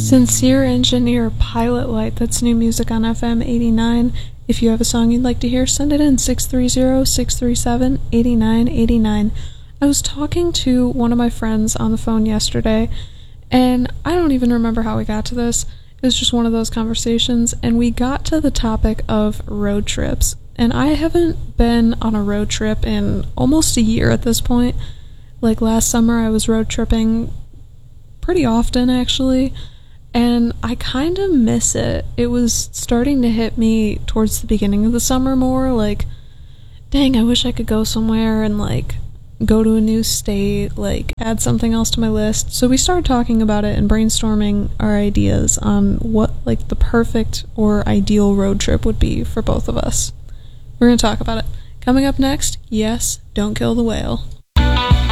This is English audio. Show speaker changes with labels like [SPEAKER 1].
[SPEAKER 1] Sincere Engineer Pilot Light. That's new music on FM 89. If you have a song you'd like to hear, send it in 630-637-8989. I was talking to one of my friends on the phone yesterday, and I don't even remember how we got to this. It was just one of those conversations, and we got to the topic of road trips. And I haven't been on a road trip in almost a year at this point. Like last summer I was road tripping pretty often, actually, and I kind of miss it. It was starting to hit me towards the beginning of the summer more, like, dang, I wish I could go somewhere and, like, go to a new state, like, add something else to my list. So we started talking about it and brainstorming our ideas on what, like, the perfect or ideal road trip would be for both of us. We're going to talk about it. Coming up next, yes, Don't Kill the Whale.